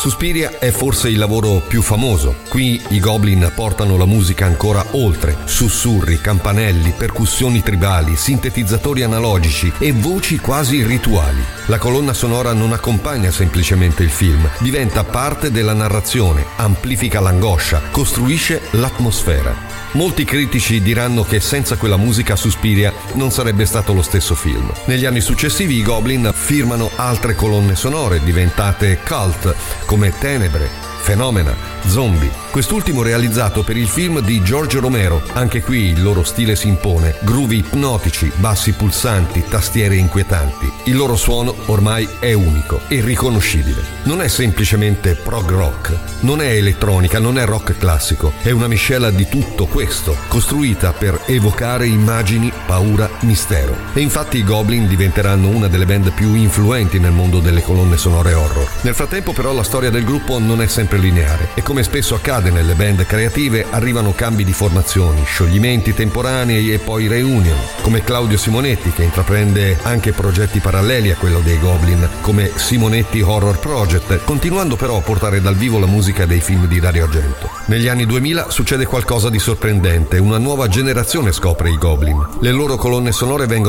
Suspiria è forse il lavoro più famoso. Qui i Goblin portano la musica ancora oltre: sussurri, campanelli, percussioni tribali, sintetizzatori analogici e voci quasi rituali. La colonna sonora non accompagna semplicemente il film, diventa parte della narrazione, amplifica l'angoscia, costruisce l'atmosfera. Molti critici diranno che senza quella musica Suspiria non sarebbe stato lo stesso film. Negli anni successivi i Goblin firmano altre colonne sonore diventate cult, come Tenebre, Fenomena, Zombie. Quest'ultimo realizzato per il film di George Romero. Anche qui il loro stile si impone: groove ipnotici, bassi pulsanti, tastiere inquietanti. Il loro suono ormai è unico e riconoscibile. Non è semplicemente prog rock, non è elettronica, non è rock classico, è una miscela di tutto questo, costruita per evocare immagini, paura, mistero. E infatti i Goblin diventeranno una delle band più influenti nel mondo delle colonne sonore horror. Nel frattempo però la storia del gruppo non è sempre lineare e, come spesso accade nelle band creative, arrivano cambi di formazioni, scioglimenti temporanei e poi reunion, come Claudio Simonetti, che intraprende anche progetti paralleli a quello dei Goblin, come Simonetti Horror Project, continuando però a portare dal vivo la musica dei film di Dario Argento. Negli anni 2000 succede qualcosa di sorprendente: una nuova generazione scopre i Goblin. Le loro colonne sonore vengono